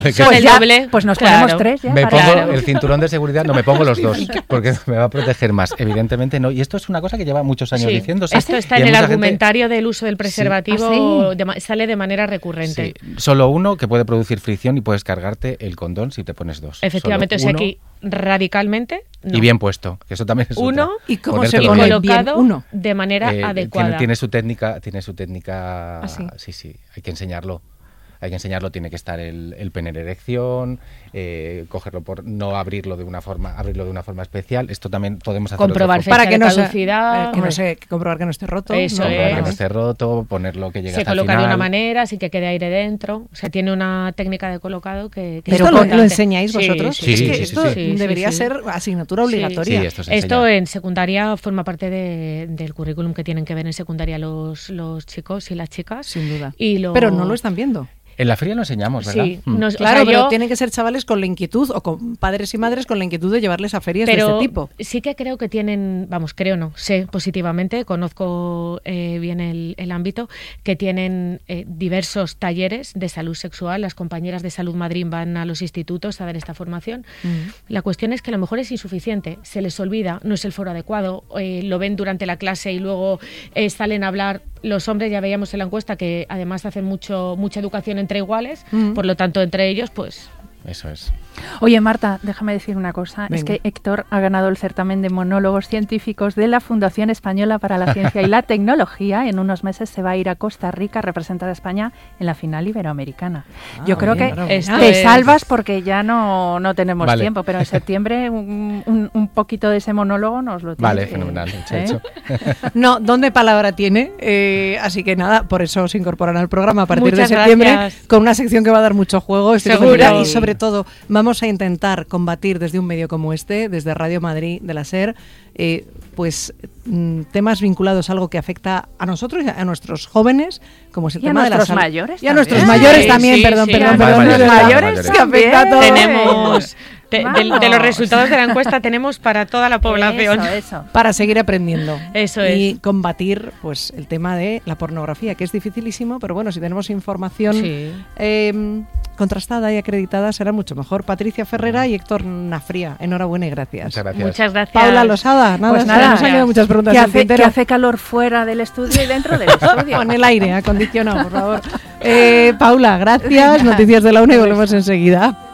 Pues nos ponemos 3 ya. Me pongo el cinturón de seguridad, no me pongo los 2, porque me va a proteger más. Evidentemente no. Y esto es una cosa que lleva muchos años diciéndose. Esto está en el argumentario del uso del preservativo, sale de manera recurrente. Sí. Solo uno que puede producir fricción y puedes cargarte el condón si te pones 2. Efectivamente, o sea que radicalmalmente no. Y bien puesto, que eso también es uno otra. y cómo se pone colocado uno de manera adecuada. Tiene su técnica. Sí, hay que enseñarlo. Tiene que estar el pene en erección, cogerlo no abrirlo de una forma especial. Esto también podemos hacerlo comprobar fecha de caducidad, comprobar que no esté roto, que no esté roto, ponerlo que llegue hasta el final. Se coloca de una manera, sin que quede aire dentro. O sea, tiene una técnica de colocado que ¿Pero es lo enseñáis vosotros? Sí, es que esto debería ser asignatura obligatoria. Sí, esto en secundaria forma parte del currículum que tienen que ver en secundaria los chicos y las chicas. Sin duda. Pero no lo están viendo. En la feria lo enseñamos, ¿verdad? Sí, claro, pero tienen que ser chavales con la inquietud, o con padres y madres con la inquietud de llevarles a ferias de este tipo. Sí que creo que tienen, sé positivamente, conozco bien el ámbito, que tienen diversos talleres de salud sexual. Las compañeras de Salud Madrid van a los institutos a dar esta formación. La cuestión es que a lo mejor es insuficiente, se les olvida, no es el foro adecuado, lo ven durante la clase y luego salen a hablar. Los hombres, ya veíamos en la encuesta que además hacen mucha educación entre iguales, por lo tanto entre ellos pues... Eso es. Oye, Marta, déjame decir una cosa. Venga. Es que Héctor ha ganado el certamen de monólogos científicos de la Fundación Española para la Ciencia y la Tecnología. En unos meses se va a ir a Costa Rica a representar a España en la final iberoamericana. Yo creo que te salvas porque ya no tenemos tiempo, pero en septiembre un poquito de ese monólogo nos lo tienes. Vale, fenomenal. Hecho. No, ¿dónde palabra tiene? Así que nada, por eso se incorporan al programa a partir Muchas de septiembre, gracias. Con una sección que va a dar mucho juego. Seguro. Y sobre todo vamos a intentar combatir desde un medio como este, desde Radio Madrid de la SER, temas vinculados a algo que afecta a nosotros y a nuestros jóvenes, como es el tema de la salud. Mayores y a nuestros mayores también, perdón. Mayores que afecta a todos. Tenemos... De los resultados de la encuesta tenemos para toda la población. Eso. Para seguir aprendiendo. Eso es. Y combatir el tema de la pornografía, que es dificilísimo, pero bueno, si tenemos información contrastada y acreditada será mucho mejor. Patricia Ferrera y Héctor Nafría, enhorabuena y gracias. Muchas gracias. Paula Losada, Pues nada, nos han quedado muchas preguntas en el tintero. Que hace calor fuera del estudio y dentro del estudio. Con el aire acondicionado, por favor. Paula, gracias. Noticias de la UNA y volvemos enseguida.